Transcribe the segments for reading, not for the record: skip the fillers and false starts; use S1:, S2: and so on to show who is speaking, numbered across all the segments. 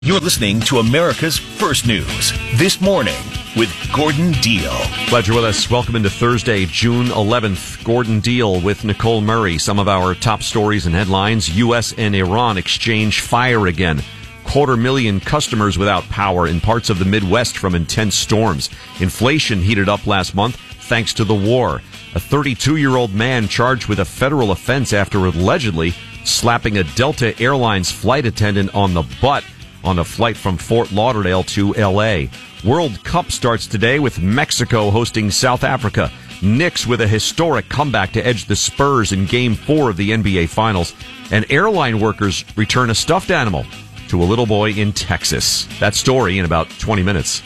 S1: You're listening to America's First News This Morning with Gordon Deal.
S2: Glad you're with us. Welcome into Thursday, June 11th. Gordon Deal with Nicole Murray. Some of our top stories and headlines. U.S. and Iran exchange fire again. 250,000 customers without power in parts of the Midwest from intense storms. Inflation heated up last month thanks to the war. A 32-year-old man charged with a federal offense after allegedly slapping a Delta Airlines flight attendant on the butt on a flight from Fort Lauderdale to L.A. World Cup starts today with Mexico hosting South Africa. Knicks with a historic comeback to edge the Spurs in Game 4 of the NBA Finals. And airline workers return a stuffed animal to a little boy in Texas. That story in about 20 minutes.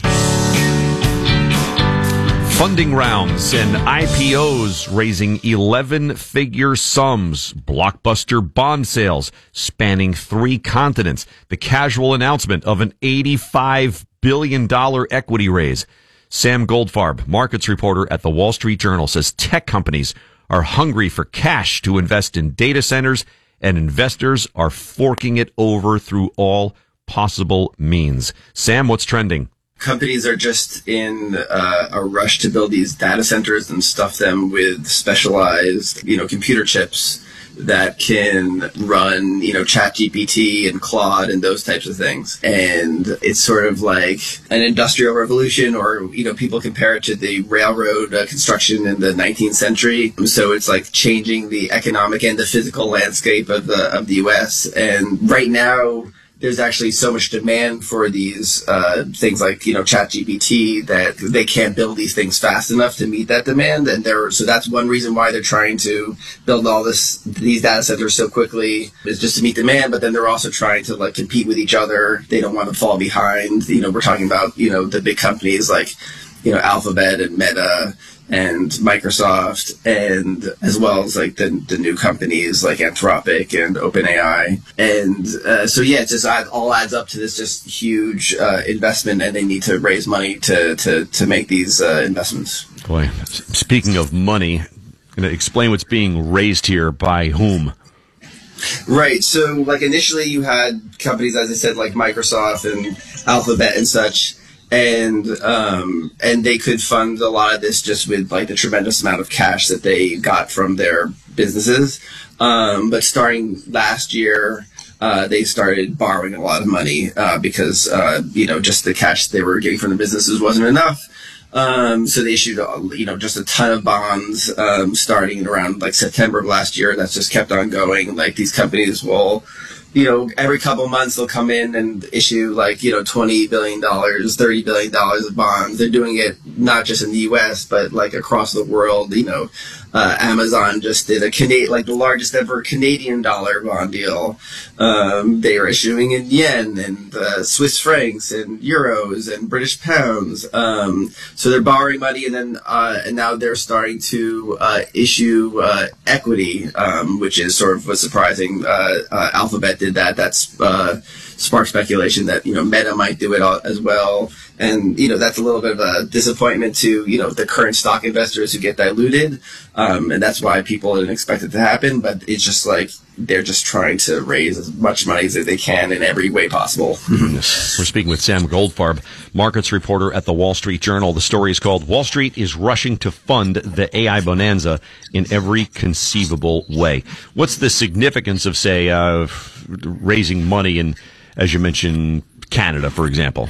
S2: Funding rounds and IPOs raising 11-figure sums. Blockbuster bond sales spanning 3 continents. The casual announcement of an $85 billion equity raise. Sam Goldfarb, markets reporter at the Wall Street Journal, says tech companies are hungry for cash to invest in data centers, and investors are forking it over through all possible means. Sam, what's trending?
S3: Companies are just in a rush to build these data centers and stuff them with specialized, computer chips that can run, ChatGPT and Claude and those types of things. And it's sort of like an industrial revolution, or, people compare it to the railroad construction in the 19th century. So it's like changing the economic and the physical landscape of the U.S. And right now, there's actually so much demand for these things like, ChatGPT that they can't build these things fast enough to meet that demand. And so that's one reason why they're trying to build these data centers so quickly, is just to meet demand. But then they're also trying to compete with each other. They don't want to fall behind. We're talking about, the big companies like, Alphabet and Meta and Microsoft, and as well as the new companies like Anthropic and OpenAI. And it just all adds up to this just huge investment, and they need to raise money to make these investments.
S2: Boy, speaking of money, going to explain what's being raised here by whom?
S3: Right. So initially you had companies, as I said, like Microsoft and Alphabet and such. And they could fund a lot of this just with the tremendous amount of cash that they got from their businesses. But starting last year, they started borrowing a lot of money because just the cash they were getting from the businesses wasn't enough. So they issued just a ton of bonds starting around September of last year. That's just kept on going. These companies will, every couple of months they'll come in and issue $20 billion, $30 billion of bonds. They're doing it not just in the U.S., but across the world. Amazon just did the largest ever Canadian dollar bond deal. They are issuing in yen and Swiss francs and euros and British pounds. So they're borrowing money, and now they're starting to issue equity, which is sort of surprising. Alphabet did that. That's sparked speculation that Meta might do it as well. And, that's a little bit of a disappointment to, the current stock investors who get diluted. And that's why people didn't expect it to happen. But it's just they're just trying to raise as much money as they can in every way possible.
S2: We're speaking with Sam Goldfarb, markets reporter at the Wall Street Journal. The story is called "Wall Street is Rushing to Fund the AI Bonanza in Every Conceivable Way." What's the significance of, say, raising money in, as you mentioned, Canada, for example?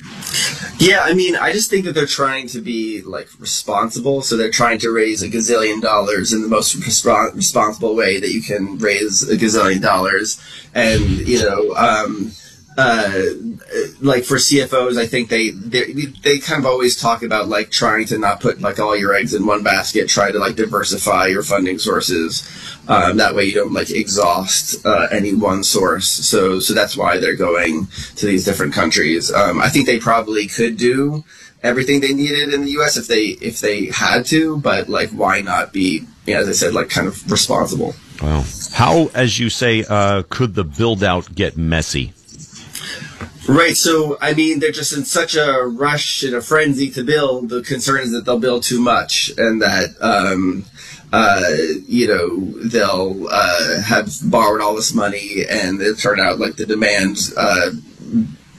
S3: Yeah, I just think that they're trying to be responsible. So they're trying to raise $1 gazillion in the most responsible way that you can raise $1 gazillion. And for CFOs, I think they kind of always talk about trying to not put all your eggs in one basket. Try to diversify your funding sources. That way you don't exhaust any one source. So that's why they're going to these different countries. I think they probably could do everything they needed in the U.S. if they had to, but why not be, as I said, kind of responsible.
S2: Wow. How, as you say, could the build out get messy?
S3: Right. So, they're just in such a rush and a frenzy to build. The concern is that they'll build too much, and that, they'll have borrowed all this money, and it'll turn out the demand,